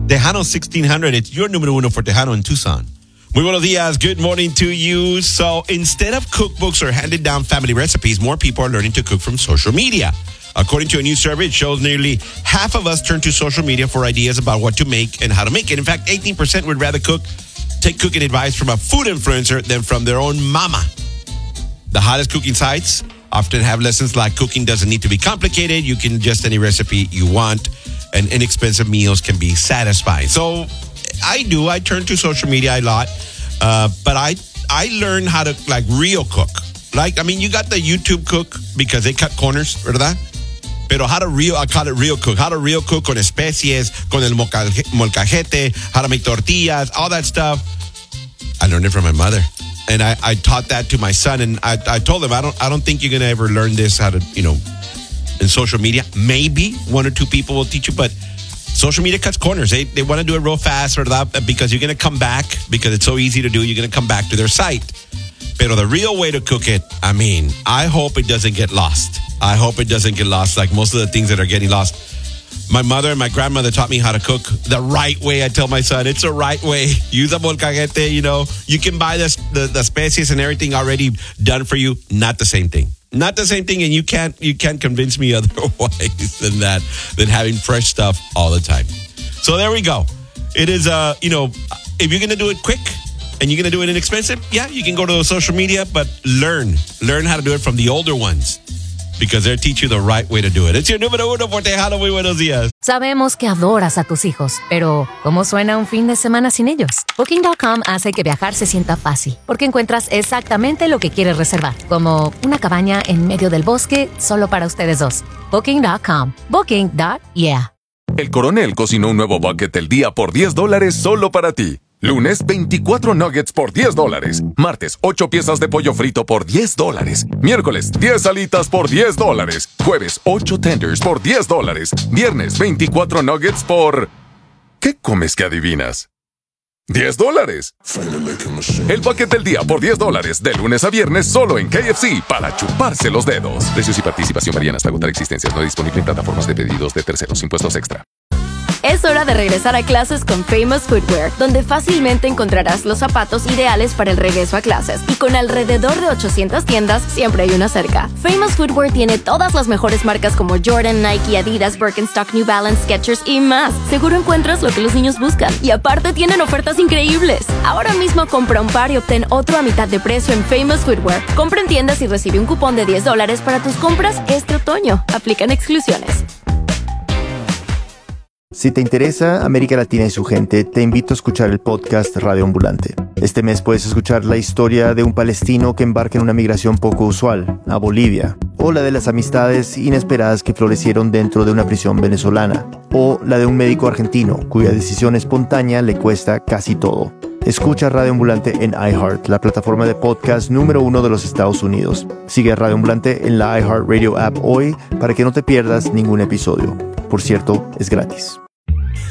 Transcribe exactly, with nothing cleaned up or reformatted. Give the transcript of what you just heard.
Tejano sixteen hundred. It's your número uno for Tejano in Tucson. Muy buenos días. Good morning to you. So instead of cookbooks or handed down family recipes, more people are learning to cook from social media. According to a new survey, it shows nearly half of us turn to social media for ideas about what to make and how to make it. In fact, eighteen percent would rather cook, take cooking advice from a food influencer than from their own mama. The hottest cooking sites often have lessons like cooking doesn't need to be complicated. You can just any recipe you want, and inexpensive meals can be satisfying. So I do. I turn to social media a lot, uh, but I I learned how to like real cook. Like, I mean, you got the YouTube cook because they cut corners, ¿verdad? Pero how to real, I call it real cook. How to real cook con especies, con el molcajete, how to make tortillas, all that stuff. I learned it from my mother. And I, I taught that to my son. And I, I told him, I don't I don't think you're going to ever learn this how to, you know, in social media. Maybe one or two people will teach you, but social media cuts corners. They they want to do it real fast, ¿verdad? Because you're going to come back, because it's so easy to do, you're going to come back to their site. Pero the real way to cook it, I mean, I hope it doesn't get lost. I hope it doesn't get lost like most of the things that are getting lost. My mother and my grandmother taught me how to cook the right way. I tell my son, it's the right way. Use a molcajete, you know. You can buy this, the, the species and everything already done for you. Not the same thing. Not the same thing, and you can't you can't convince me otherwise than that, than having fresh stuff all the time. So there we go. It is, uh, you know, if you're going to do it quick, and you're going to do it inexpensive, yeah, you can go to social media, but learn. Learn how to do it from the older ones, because they'll teach you the right way to do it. It's your número uno por Tejano. Muy buenos días. Sabemos que adoras a tus hijos, pero ¿cómo suena un fin de semana sin ellos? Booking punto com hace que viajar se sienta fácil, porque encuentras exactamente lo que quieres reservar, como una cabaña en medio del bosque solo para ustedes dos. Booking punto com. Booking. Yeah. El Coronel cocinó un nuevo bucket del día por diez dólares solo para ti. Lunes, veinticuatro nuggets por diez dólares. Martes, ocho piezas de pollo frito por diez dólares. Miércoles, diez alitas por diez dólares. Jueves, ocho tenders por diez dólares. Viernes, veinticuatro nuggets por... ¿Qué comes que adivinas? diez dólares. El bucket del día por diez dólares. De lunes a viernes solo en K F C para chuparse los dedos. Precios y participación varían hasta agotar existencias. No disponible en plataformas de pedidos de terceros. Impuestos extra. Es hora de regresar a clases con Famous Footwear, donde fácilmente encontrarás los zapatos ideales para el regreso a clases. Y con alrededor de ochocientas tiendas, siempre hay una cerca. Famous Footwear tiene todas las mejores marcas como Jordan, Nike, Adidas, Birkenstock, New Balance, Skechers y más. Seguro encuentras lo que los niños buscan. Y aparte tienen ofertas increíbles. Ahora mismo compra un par y obtén otro a mitad de precio en Famous Footwear. Compra en tiendas y recibe un cupón de diez dólares para tus compras este otoño. Aplican exclusiones. Si te interesa América Latina y su gente, te invito a escuchar el podcast Radio Ambulante. Este mes puedes escuchar la historia de un palestino que embarca en una migración poco usual, a Bolivia, o la de las amistades inesperadas que florecieron dentro de una prisión venezolana, o la de un médico argentino cuya decisión espontánea le cuesta casi todo. Escucha Radio Ambulante en iHeart, la plataforma de podcast número uno de los Estados Unidos. Sigue a Radio Ambulante en la iHeartRadio app hoy para que no te pierdas ningún episodio. Por cierto, es gratis.